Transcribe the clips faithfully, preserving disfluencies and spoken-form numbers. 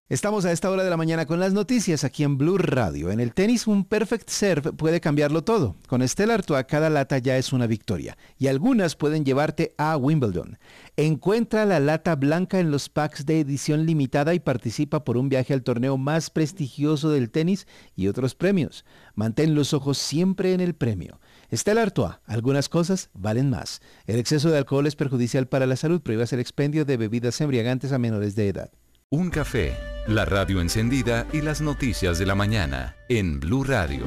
Estamos a esta hora de la mañana con las noticias aquí en Blue Radio. En el tenis, un perfect serve puede cambiarlo todo. Con Stella Artois, cada lata ya es una victoria y algunas pueden llevarte a Wimbledon. Encuentra la lata blanca en los packs de edición limitada y participa por un viaje al torneo más prestigioso del tenis y otros premios. Mantén los ojos siempre en el premio. Stella Artois, algunas cosas valen más. El exceso de alcohol es perjudicial para la salud. Prohíbas el expendio de bebidas embriagantes a menores de edad. Un café, la radio encendida y las noticias de la mañana en Blue Radio.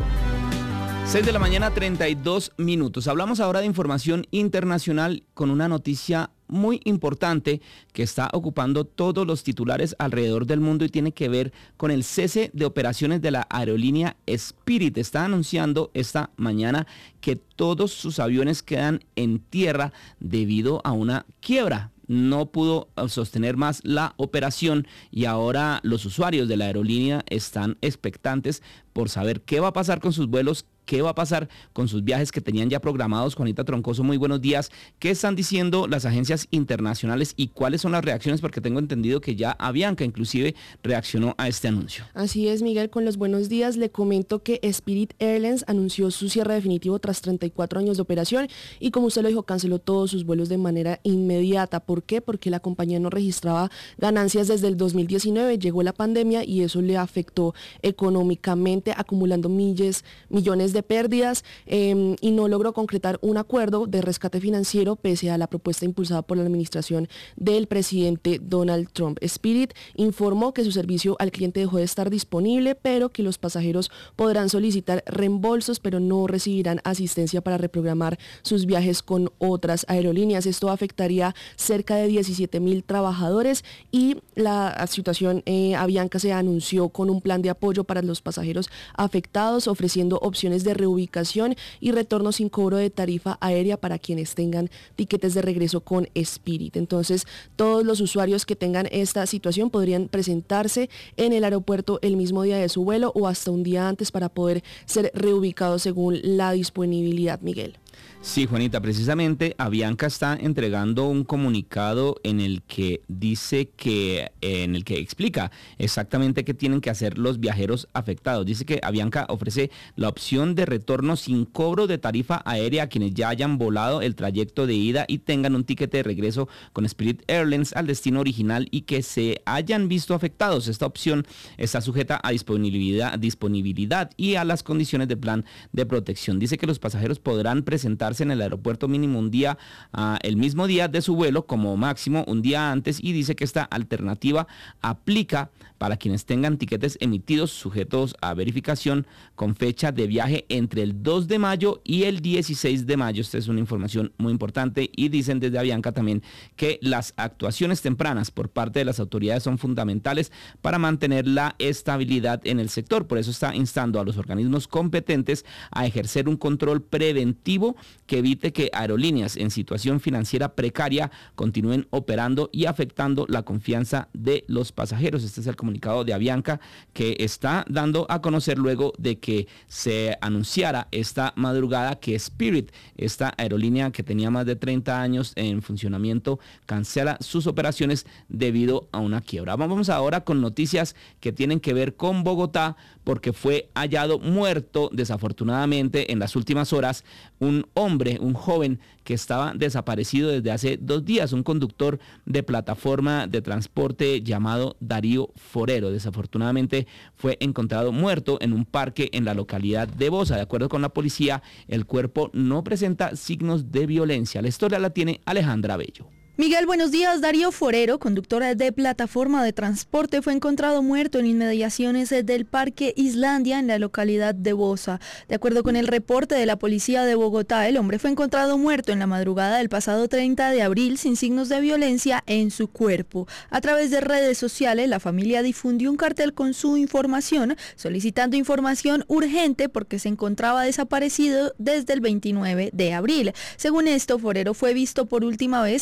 seis de la mañana, treinta y dos minutos. Hablamos ahora de información internacional con una noticia muy importante que está ocupando todos los titulares alrededor del mundo y tiene que ver con el cese de operaciones de la aerolínea Spirit. Está anunciando esta mañana que todos sus aviones quedan en tierra debido a una quiebra. No pudo sostener más la operación y ahora los usuarios de la aerolínea están expectantes por saber qué va a pasar con sus vuelos, qué va a pasar con sus viajes que tenían ya programados. Juanita Troncoso, muy buenos días. ¿Qué están diciendo las agencias internacionales y cuáles son las reacciones? Porque tengo entendido que ya Avianca inclusive reaccionó a este anuncio. Así es, Miguel, con los buenos días. Le comento que Spirit Airlines anunció su cierre definitivo tras treinta y cuatro años de operación y, como usted lo dijo, canceló todos sus vuelos de manera inmediata. ¿Por qué? Porque la compañía no registraba ganancias desde el dos mil diecinueve, llegó la pandemia y eso le afectó económicamente, acumulando milles, millones de pérdidas eh, y no logró concretar un acuerdo de rescate financiero pese a la propuesta impulsada por la administración del presidente Donald Trump. Spirit informó que su servicio al cliente dejó de estar disponible, pero que los pasajeros podrán solicitar reembolsos, pero no recibirán asistencia para reprogramar sus viajes con otras aerolíneas. Esto afectaría cerca de diecisiete mil trabajadores y la situación eh, Avianca se anunció con un plan de apoyo para los pasajeros afectados, ofreciendo opciones de reubicación y retorno sin cobro de tarifa aérea para quienes tengan tiquetes de regreso con Spirit. Entonces, todos los usuarios que tengan esta situación podrían presentarse en el aeropuerto el mismo día de su vuelo o hasta un día antes para poder ser reubicados según la disponibilidad, Miguel. Sí, Juanita, precisamente Avianca está entregando un comunicado en el que dice que, en el que explica exactamente qué tienen que hacer los viajeros afectados. Dice que Avianca ofrece la opción de retorno sin cobro de tarifa aérea a quienes ya hayan volado el trayecto de ida y tengan un tiquete de regreso con Spirit Airlines al destino original y que se hayan visto afectados. Esta opción está sujeta a disponibilidad, disponibilidad y a las condiciones del plan de protección. Dice que los pasajeros podrán presentarse en el aeropuerto mínimo un día, uh, el mismo día de su vuelo, como máximo un día antes, y dice que esta alternativa aplica para quienes tengan tiquetes emitidos sujetos a verificación con fecha de viaje entre el dos de mayo y el dieciséis de mayo. Esta es una información muy importante y dicen desde Avianca también que las actuaciones tempranas por parte de las autoridades son fundamentales para mantener la estabilidad en el sector. Por eso está instando a los organismos competentes a ejercer un control preventivo que evite que aerolíneas en situación financiera precaria continúen operando y afectando la confianza de los pasajeros. Este es el comunicado de Avianca que está dando a conocer luego de que se anunciara esta madrugada que Spirit, esta aerolínea que tenía más de treinta años en funcionamiento, cancela sus operaciones debido a una quiebra. Vamos ahora con noticias que tienen que ver con Bogotá, porque fue hallado muerto desafortunadamente en las últimas horas un hombre, un joven que estaba desaparecido desde hace dos días, un conductor de plataforma de transporte llamado Darío Forero. Desafortunadamente fue encontrado muerto en un parque en la localidad de Bosa. De acuerdo con la policía, el cuerpo no presenta signos de violencia. La historia la tiene Alejandra Bello. Miguel, buenos días. Darío Forero, conductor de plataforma de transporte, fue encontrado muerto en inmediaciones del Parque Islandia en la localidad de Bosa. De acuerdo con el reporte de la policía de Bogotá, el hombre fue encontrado muerto en la madrugada del pasado treinta de abril sin signos de violencia en su cuerpo. A través de redes sociales, la familia difundió un cartel con su información, solicitando información urgente porque se encontraba desaparecido desde el veintinueve de abril. Según esto, Forero fue visto por última vez a las cuatro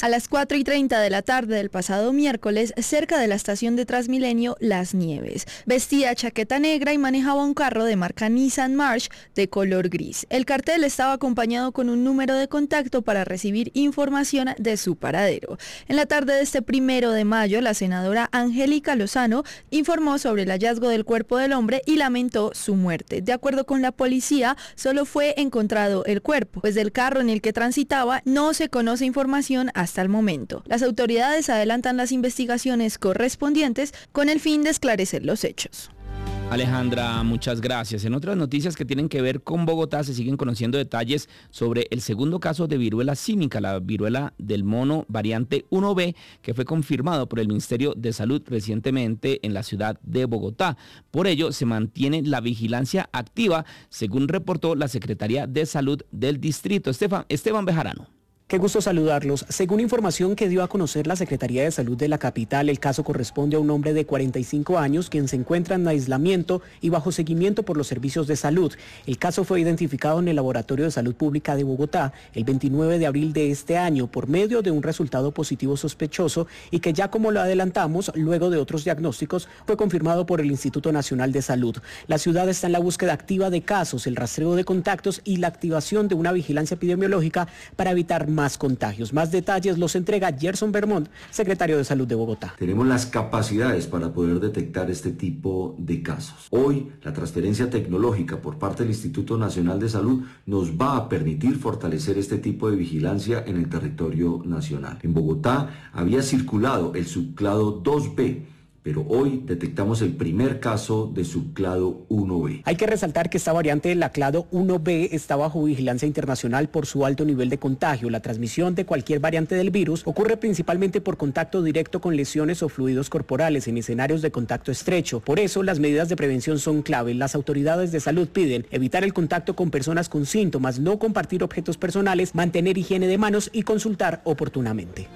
cuatro y treinta de la tarde del pasado miércoles, cerca de la estación de Transmilenio Las Nieves. Vestía chaqueta negra y manejaba un carro de marca Nissan March de color gris. El cartel estaba acompañado con un número de contacto para recibir información de su paradero. En la tarde de este primero de mayo, la senadora Angélica Lozano informó sobre el hallazgo del cuerpo del hombre y lamentó su muerte. De acuerdo con la policía, solo fue encontrado el cuerpo, pues del carro en el que transitaba no se conoce información hasta el momento. Las autoridades adelantan las investigaciones correspondientes con el fin de esclarecer los hechos. Alejandra, muchas gracias. En otras noticias que tienen que ver con Bogotá, se siguen conociendo detalles sobre el segundo caso de viruela símica, la viruela del mono variante uno B, que fue confirmado por el Ministerio de Salud recientemente en la ciudad de Bogotá. Por ello, se mantiene la vigilancia activa, según reportó la Secretaría de Salud del distrito. Esteban, Esteban Bejarano. Qué gusto saludarlos. Según información que dio a conocer la Secretaría de Salud de la capital, el caso corresponde a un hombre de cuarenta y cinco años quien se encuentra en aislamiento y bajo seguimiento por los servicios de salud. El caso fue identificado en el Laboratorio de Salud Pública de Bogotá el veintinueve de abril de este año por medio de un resultado positivo sospechoso y que ya como lo adelantamos, luego de otros diagnósticos, fue confirmado por el Instituto Nacional de Salud. La ciudad está en la búsqueda activa de casos, el rastreo de contactos y la activación de una vigilancia epidemiológica para evitar más contagios. Más detalles los entrega Gerson Vermont, secretario de Salud de Bogotá. Tenemos las capacidades para poder detectar este tipo de casos. Hoy, la transferencia tecnológica por parte del Instituto Nacional de Salud nos va a permitir fortalecer este tipo de vigilancia en el territorio nacional. En Bogotá había circulado el subclado dos B, pero hoy detectamos el primer caso de subclado uno B. Hay que resaltar que esta variante del clado uno B está bajo vigilancia internacional por su alto nivel de contagio. La transmisión de cualquier variante del virus ocurre principalmente por contacto directo con lesiones o fluidos corporales en escenarios de contacto estrecho. Por eso, las medidas de prevención son clave. Las autoridades de salud piden evitar el contacto con personas con síntomas, no compartir objetos personales, mantener higiene de manos y consultar oportunamente.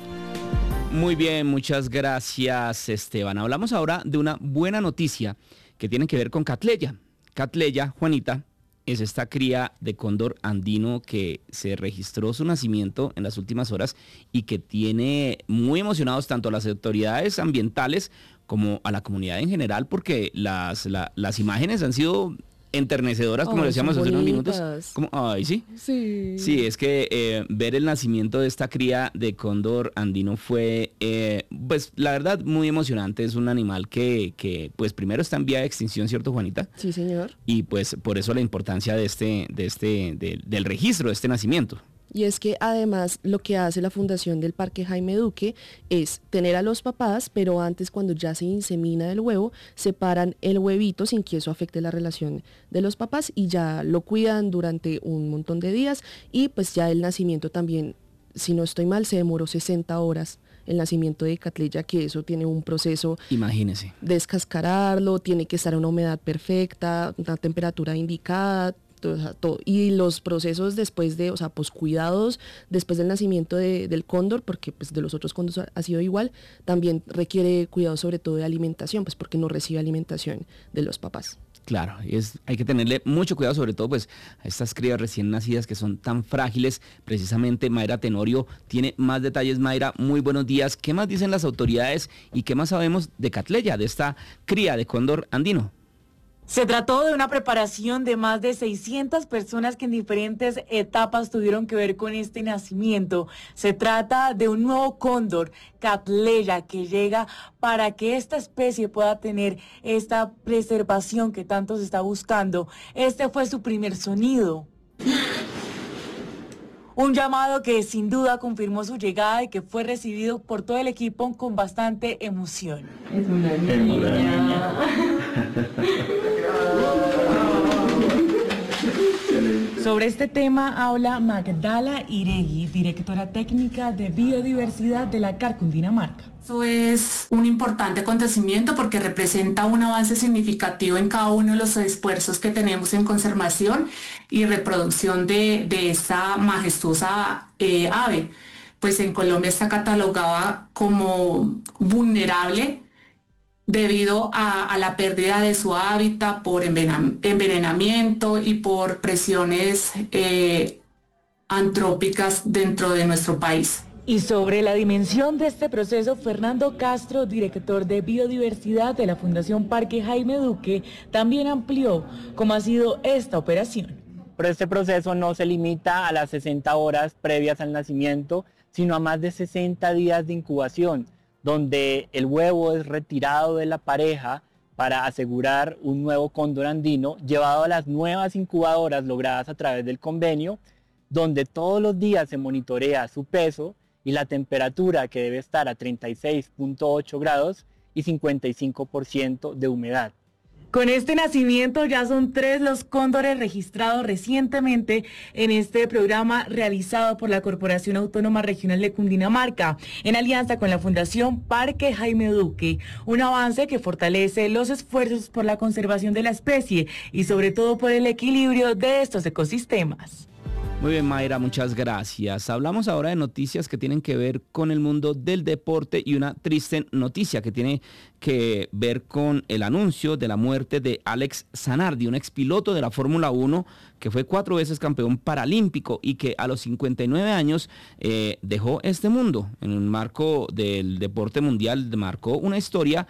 Muy bien, muchas gracias, Esteban. Hablamos ahora de una buena noticia que tiene que ver con Catleya. Catleya, Juanita, es esta cría de cóndor andino que se registró su nacimiento en las últimas horas y que tiene muy emocionados tanto a las autoridades ambientales como a la comunidad en general, porque las, la, las imágenes han sido enternecedoras, como oh, lo decíamos hace unos minutos. Como, ay, ¿sí? Sí. Sí, es que eh, ver el nacimiento de esta cría de cóndor andino fue, eh, pues, la verdad, muy emocionante. Es un animal que, que, pues, primero está en vía de extinción, ¿cierto, Juanita? Sí, señor. Y, pues, por eso la importancia de este, de este, de, del registro de este nacimiento. Y es que además lo que hace la Fundación del Parque Jaime Duque es tener a los papás, pero antes cuando ya se insemina el huevo, separan el huevito sin que eso afecte la relación de los papás y ya lo cuidan durante un montón de días y pues ya el nacimiento también, si no estoy mal, se demoró sesenta horas. El nacimiento de Catleya, que eso tiene un proceso. Imagínese. Descascararlo, tiene que estar a una humedad perfecta, una temperatura indicada. O sea, todo. Y los procesos después de, o sea, poscuidados después del nacimiento de, del cóndor, porque pues de los otros cóndores ha sido igual, también requiere cuidado sobre todo de alimentación, pues porque no recibe alimentación de los papás. Claro, es, hay que tenerle mucho cuidado, sobre todo pues a estas crías recién nacidas que son tan frágiles. Precisamente Mayra Tenorio tiene más detalles. Mayra, muy buenos días. ¿Qué más dicen las autoridades y qué más sabemos de Catleya, de esta cría de cóndor andino? Se trató de una preparación de más de seiscientas personas que en diferentes etapas tuvieron que ver con este nacimiento. Se trata de un nuevo cóndor, Catleya, que llega para que esta especie pueda tener esta preservación que tanto se está buscando. Este fue su primer sonido. Un llamado que sin duda confirmó su llegada y que fue recibido por todo el equipo con bastante emoción. Es una niña. Sobre este tema habla Magdala Iregui, directora técnica de biodiversidad de la CAR Cundinamarca. Eso es un importante acontecimiento porque representa un avance significativo en cada uno de los esfuerzos que tenemos en conservación y reproducción de, de esta majestuosa eh, ave. Pues en Colombia está catalogada como vulnerable debido a, a la pérdida de su hábitat por envenenamiento y por presiones eh, antrópicas dentro de nuestro país. Y sobre la dimensión de este proceso, Fernando Castro, director de Biodiversidad de la Fundación Parque Jaime Duque, también amplió cómo ha sido esta operación. Pero este proceso no se limita a las sesenta horas previas al nacimiento, sino a más de sesenta días de incubación, donde el huevo es retirado de la pareja para asegurar un nuevo cóndor andino, llevado a las nuevas incubadoras logradas a través del convenio, donde todos los días se monitorea su peso y la temperatura, que debe estar a treinta y seis punto ocho grados y cincuenta y cinco por ciento de humedad. Con este nacimiento ya son tres los cóndores registrados recientemente en este programa realizado por la Corporación Autónoma Regional de Cundinamarca, en alianza con la Fundación Parque Jaime Duque, un avance que fortalece los esfuerzos por la conservación de la especie y sobre todo por el equilibrio de estos ecosistemas. Muy bien, Mayra, muchas gracias. Hablamos ahora de noticias que tienen que ver con el mundo del deporte y una triste noticia que tiene que ver con el anuncio de la muerte de Alex Zanardi, un expiloto de la Fórmula uno que fue cuatro veces campeón paralímpico y que a los cincuenta y nueve años eh, dejó este mundo. En el marco del deporte mundial marcó una historia.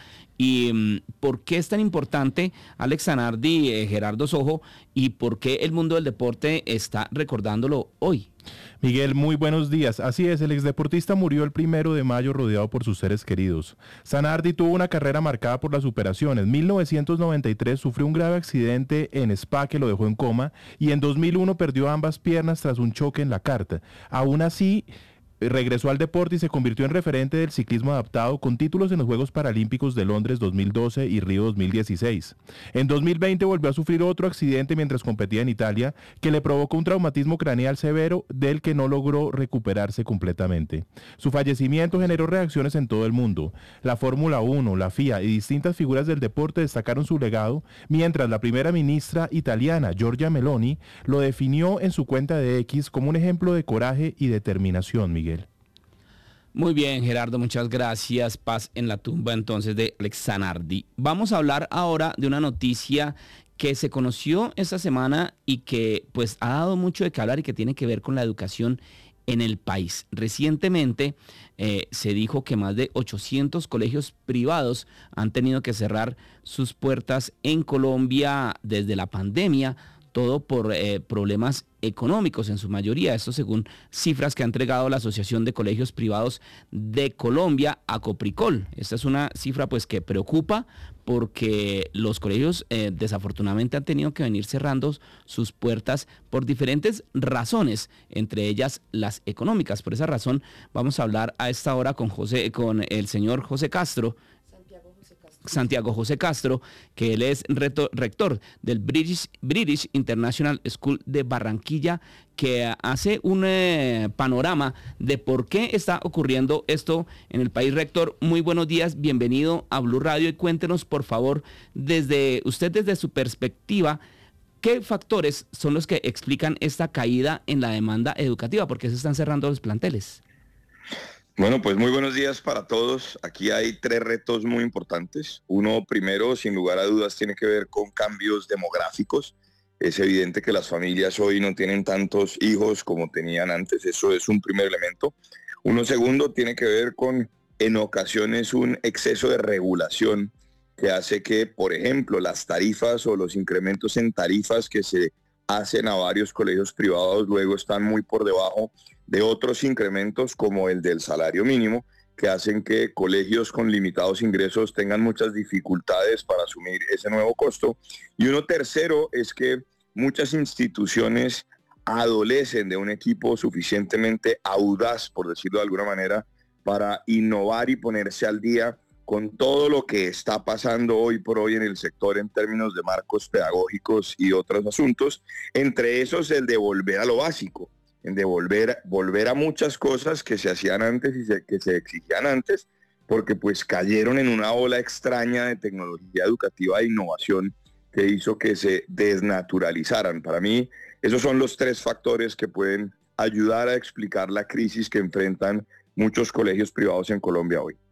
¿Y por qué es tan importante Alex Zanardi, eh, Gerardo Sojo, y por qué el mundo del deporte está recordándolo hoy? Miguel, muy buenos días. Así es, el exdeportista murió el primero de mayo rodeado por sus seres queridos. Zanardi tuvo una carrera marcada por la superación. En mil novecientos noventa y tres sufrió un grave accidente en Spa que lo dejó en coma y en dos mil uno perdió ambas piernas tras un choque en la karta. Aún así, regresó al deporte y se convirtió en referente del ciclismo adaptado con títulos en los Juegos Paralímpicos de Londres dos mil doce y Río dos mil dieciséis. En dos mil veinte volvió a sufrir otro accidente mientras competía en Italia que le provocó un traumatismo craneal severo del que no logró recuperarse completamente. Su fallecimiento generó reacciones en todo el mundo. La Fórmula uno, la F I A y distintas figuras del deporte destacaron su legado, mientras la primera ministra italiana, Giorgia Meloni, lo definió en su cuenta de X como un ejemplo de coraje y determinación, Miguel. Muy bien, Gerardo, muchas gracias. Paz en la tumba entonces de Alex Zanardi. Vamos a hablar ahora de una noticia que se conoció esta semana y que pues ha dado mucho de qué hablar y que tiene que ver con la educación en el país. Recientemente eh, se dijo que más de ochocientos colegios privados han tenido que cerrar sus puertas en Colombia desde la pandemia, todo por eh, problemas económicos en su mayoría. Esto según cifras que ha entregado la Asociación de Colegios Privados de Colombia, Acopricol. Esta es una cifra pues que preocupa porque los colegios eh, desafortunadamente han tenido que venir cerrando sus puertas por diferentes razones, entre ellas las económicas. Por esa razón vamos a hablar a esta hora con José, con el señor José Castro, Santiago José Castro, que él es reto, rector del British, British International School de Barranquilla, que hace un eh, panorama de por qué está ocurriendo esto en el país. Rector, muy buenos días, bienvenido a Blue Radio y cuéntenos por favor, desde usted desde su perspectiva, ¿qué factores son los que explican esta caída en la demanda educativa? ¿Por qué se están cerrando los planteles? Bueno, pues muy buenos días para todos. Aquí hay tres retos muy importantes. Uno, primero, sin lugar a dudas, tiene que ver con cambios demográficos. Es evidente que las familias hoy no tienen tantos hijos como tenían antes. Eso es un primer elemento. Uno segundo, tiene que ver con, en ocasiones, un exceso de regulación que hace que, por ejemplo, las tarifas o los incrementos en tarifas que se hacen a varios colegios privados luego están muy por debajo de otros incrementos como el del salario mínimo, que hacen que colegios con limitados ingresos tengan muchas dificultades para asumir ese nuevo costo. Y uno tercero es que muchas instituciones adolecen de un equipo suficientemente audaz, por decirlo de alguna manera, para innovar y ponerse al día con todo lo que está pasando hoy por hoy en el sector en términos de marcos pedagógicos y otros asuntos, entre esos el de volver a lo básico, en de volver, volver a muchas cosas que se hacían antes y se, que se exigían antes, porque pues cayeron en una ola extraña de tecnología educativa e innovación que hizo que se desnaturalizaran. Para mí, esos son los tres factores que pueden ayudar a explicar la crisis que enfrentan muchos colegios privados en Colombia hoy.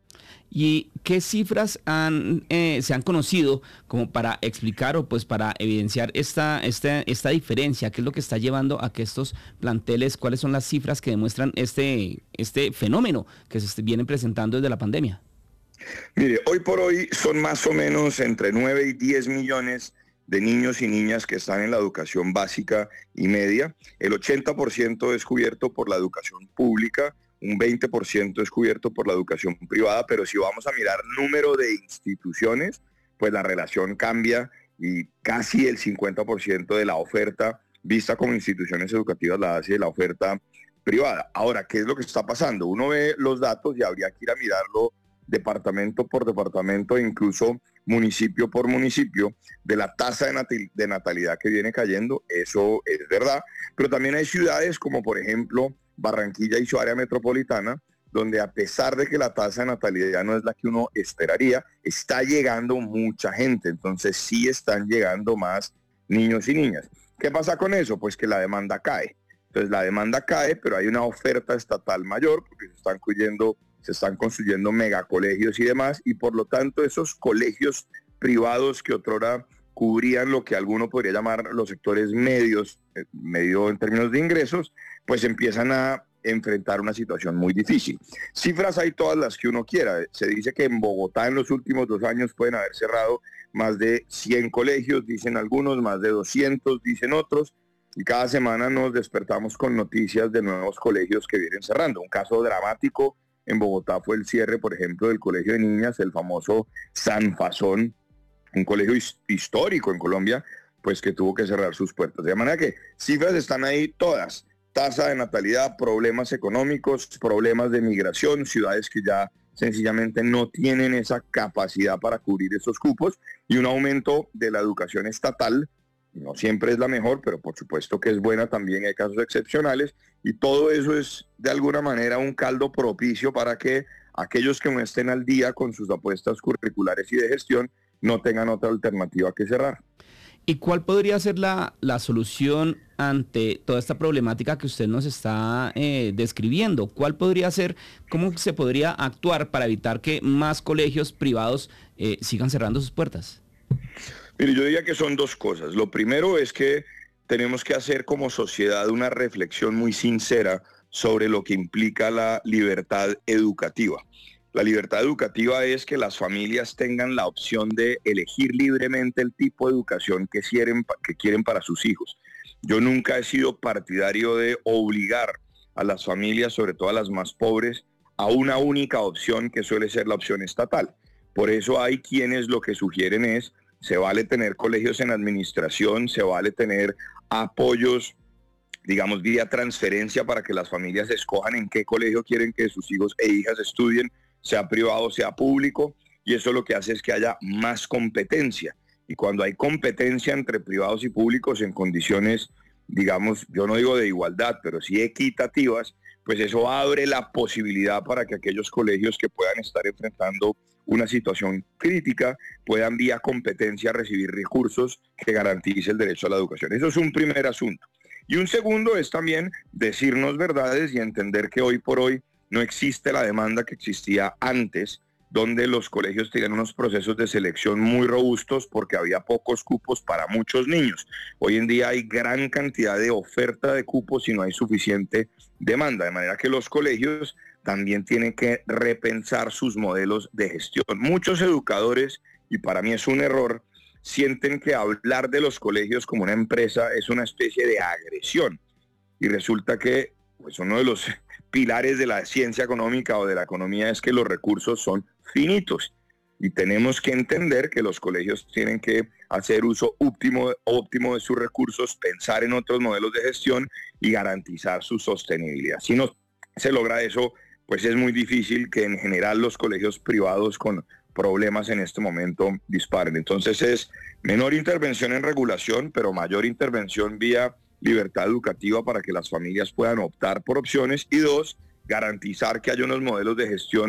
¿Y qué cifras han, eh, se han conocido como para explicar o pues para evidenciar esta, esta, esta diferencia? ¿Qué es lo que está llevando a que estos planteles, cuáles son las cifras que demuestran este, este fenómeno que se viene presentando desde la pandemia? Mire, hoy por hoy son más o menos entre nueve y diez millones de niños y niñas que están en la educación básica y media. El ochenta por ciento es cubierto por la educación pública, un veinte por ciento es cubierto por la educación privada, pero si vamos a mirar número de instituciones, pues la relación cambia y casi el cincuenta por ciento de la oferta vista como instituciones educativas la hace la oferta privada. Ahora, ¿qué es lo que está pasando? Uno ve los datos y habría que ir a mirarlo departamento por departamento e incluso municipio por municipio de la tasa de, natal- de natalidad que viene cayendo. Eso es verdad, pero también hay ciudades como por ejemplo Barranquilla y su área metropolitana, donde a pesar de que la tasa de natalidad no es la que uno esperaría, está llegando mucha gente, entonces sí están llegando más niños y niñas. ¿Qué pasa con eso? Pues que la demanda cae. Entonces la demanda cae, pero hay una oferta estatal mayor, porque se están construyendo, se están construyendo megacolegios y demás, y por lo tanto esos colegios privados que otrora cubrían lo que alguno podría llamar los sectores medios, eh, medio en términos de ingresos, pues empiezan a enfrentar una situación muy difícil. Cifras hay todas las que uno quiera. Se dice que en Bogotá en los últimos dos años pueden haber cerrado más de cien colegios, dicen algunos, más de doscientos, dicen otros, y cada semana nos despertamos con noticias de nuevos colegios que vienen cerrando. Un caso dramático en Bogotá fue el cierre, por ejemplo, del colegio de niñas, el famoso San Fasón, un colegio histórico en Colombia, pues que tuvo que cerrar sus puertas. De manera que cifras están ahí todas. Tasa de natalidad, problemas económicos, problemas de migración, ciudades que ya sencillamente no tienen esa capacidad para cubrir esos cupos y un aumento de la educación estatal. No siempre es la mejor, pero por supuesto que es buena también, hay casos excepcionales y todo eso es de alguna manera un caldo propicio para que aquellos que no estén al día con sus apuestas curriculares y de gestión no tengan otra alternativa que cerrar. ¿Y cuál podría ser la, la solución ante toda esta problemática que usted nos está eh, describiendo? ¿Cuál podría ser, cómo se podría actuar para evitar que más colegios privados eh, sigan cerrando sus puertas? Mire, yo diría que son dos cosas. Lo primero es que tenemos que hacer como sociedad una reflexión muy sincera sobre lo que implica la libertad educativa. La libertad educativa es que las familias tengan la opción de elegir libremente el tipo de educación que quieren, que quieren para sus hijos. Yo nunca he sido partidario de obligar a las familias, sobre todo a las más pobres, a una única opción que suele ser la opción estatal. Por eso hay quienes lo que sugieren es, se vale tener colegios en administración, se vale tener apoyos, digamos, vía transferencia para que las familias escojan en qué colegio quieren que sus hijos e hijas estudien, sea privado, sea público, y eso lo que hace es que haya más competencia. Y cuando hay competencia entre privados y públicos en condiciones, digamos, yo no digo de igualdad, pero sí equitativas, pues eso abre la posibilidad para que aquellos colegios que puedan estar enfrentando una situación crítica puedan vía competencia recibir recursos que garantice el derecho a la educación. Eso es un primer asunto. Y un segundo es también decirnos verdades y entender que hoy por hoy no existe la demanda que existía antes, donde los colegios tenían unos procesos de selección muy robustos porque había pocos cupos para muchos niños. Hoy en día hay gran cantidad de oferta de cupos y no hay suficiente demanda, de manera que los colegios también tienen que repensar sus modelos de gestión. Muchos educadores, y para mí es un error, sienten que hablar de los colegios como una empresa es una especie de agresión. Y resulta que pues, uno de los pilares de la ciencia económica o de la economía es que los recursos son finitos. Y tenemos que entender que los colegios tienen que hacer uso óptimo, óptimo de sus recursos, pensar en otros modelos de gestión y garantizar su sostenibilidad. Si no se logra eso, pues es muy difícil que en general los colegios privados con problemas en este momento disparen. Entonces es menor intervención en regulación, pero mayor intervención vía libertad educativa para que las familias puedan optar por opciones y dos, garantizar que haya unos modelos de gestión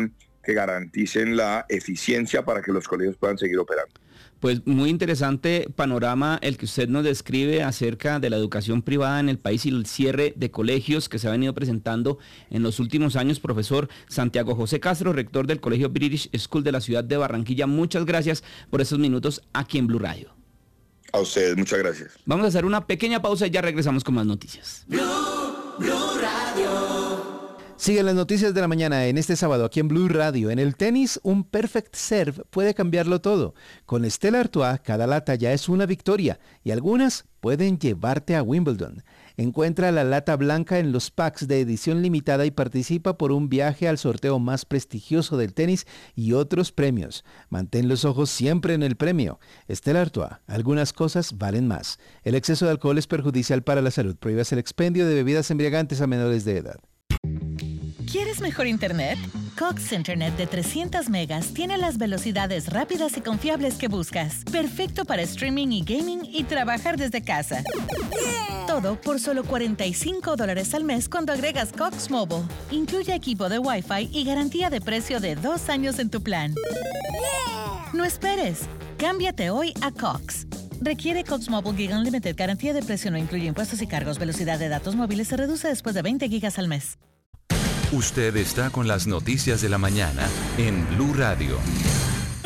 que garanticen la eficiencia para que los colegios puedan seguir operando. Pues muy interesante panorama el que usted nos describe acerca de la educación privada en el país y el cierre de colegios que se ha venido presentando en los últimos años. Profesor Santiago José Castro, rector del Colegio British School de la ciudad de Barranquilla, muchas gracias por estos minutos aquí en Blue Radio. A ustedes, muchas gracias. Vamos a hacer una pequeña pausa y ya regresamos con más noticias. Blue, Blue Radio. Siguen las noticias de la mañana en este sábado aquí en Blue Radio. En el tenis, un perfect serve puede cambiarlo todo. Con Stella Artois, cada lata ya es una victoria y algunas pueden llevarte a Wimbledon. Encuentra la lata blanca en los packs de edición limitada y participa por un viaje al sorteo más prestigioso del tenis y otros premios. Mantén los ojos siempre en el premio. Stella Artois, algunas cosas valen más. El exceso de alcohol es perjudicial para la salud. Prohíbas el expendio de bebidas embriagantes a menores de edad. ¿Quieres mejor internet? Cox Internet de trescientos megas tiene las velocidades rápidas y confiables que buscas. Perfecto para streaming y gaming y trabajar desde casa. Yeah. Todo por solo cuarenta y cinco dólares al mes cuando agregas Cox Mobile. Incluye equipo de Wi-Fi y garantía de precio de dos años en tu plan. Yeah. No esperes. Cámbiate hoy a Cox. Requiere Cox Mobile Gig Unlimited. Garantía de precio no incluye impuestos y cargos. Velocidad de datos móviles se reduce después de veinte gigas al mes. Usted está con las noticias de la mañana en Blue Radio.